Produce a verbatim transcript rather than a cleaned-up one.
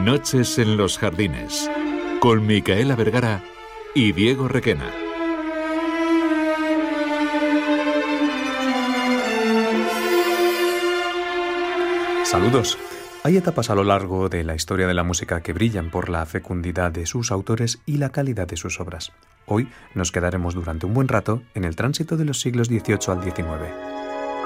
Noches en los jardines, con Micaela Vergara y Diego Requena. Saludos. Hay etapas a lo largo de la historia de la música que brillan por la fecundidad de sus autores y la calidad de sus obras. Hoy nos quedaremos durante un buen rato en el tránsito de los siglos dieciocho al diecinueve.